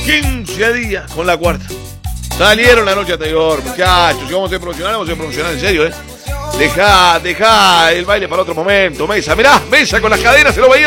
15 días con la cuarta. Salieron la noche anterior, muchachos. Si vamos a ser profesionales, en serio, Deja el baile para otro momento, Mesa. Mirá, Mesa con las caderas, se lo veía.